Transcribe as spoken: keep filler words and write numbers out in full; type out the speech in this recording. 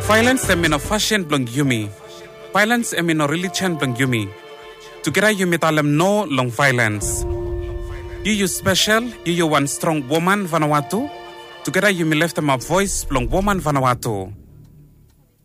Violence em in a fashion blang yumi. Violence em in a religion blang yumi. Together yumi talem no long violence. You you special, you you one strong woman Vanuatu. Together yumi left them a voice blang woman Vanuatu.